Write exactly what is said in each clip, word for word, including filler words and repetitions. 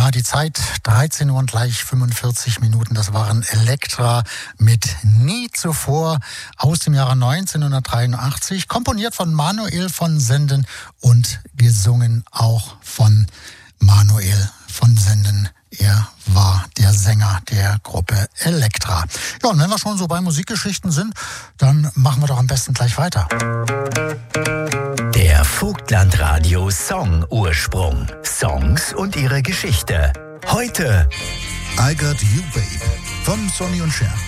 Ja, die Zeit dreizehn Uhr und gleich fünfundvierzig Minuten. Das waren Elektra mit Nie zuvor aus dem Jahre neunzehnhundertdreiundachtzig. Komponiert von Manuel von Senden und gesungen auch von Manuel von Senden. Er war der Sänger der Gruppe Elektra. Ja, und wenn wir schon so bei Musikgeschichten sind, dann machen wir doch am besten gleich weiter. Der Vogtlandradio Song Ursprung. Songs und ihre Geschichte. Heute I Got You Babe von Sonny und Cher.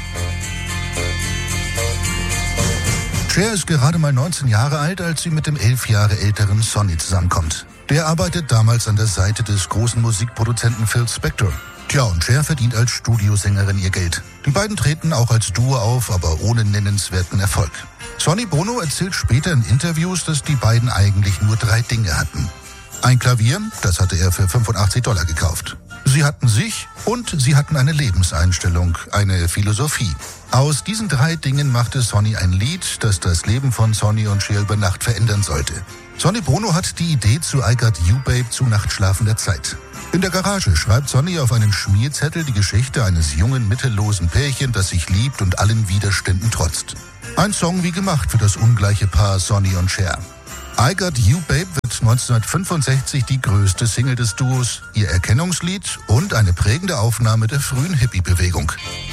Cher ist gerade mal neunzehn Jahre alt, als sie mit dem elf Jahre älteren Sonny zusammenkommt. Der arbeitet damals an der Seite des großen Musikproduzenten Phil Spector. Tja, und Cher verdient als Studiosängerin ihr Geld. Die beiden treten auch als Duo auf, aber ohne nennenswerten Erfolg. Sonny Bono erzählt später in Interviews, dass die beiden eigentlich nur drei Dinge hatten. Ein Klavier, das hatte er für fünfundachtzig Dollar gekauft. Sie hatten sich und sie hatten eine Lebenseinstellung, eine Philosophie. Aus diesen drei Dingen machte Sonny ein Lied, das das Leben von Sonny und Cher über Nacht verändern sollte. Sonny Bono hat die Idee zu I Got You Babe zu nachtschlafender Zeit. In der Garage schreibt Sonny auf einen Schmierzettel die Geschichte eines jungen, mittellosen Pärchen, das sich liebt und allen Widerständen trotzt. Ein Song wie gemacht für das ungleiche Paar Sonny und Cher. I Got You Babe wird neunzehnhundertfünfundsechzig die größte Single des Duos, ihr Erkennungslied und eine prägende Aufnahme der frühen Hippie-Bewegung.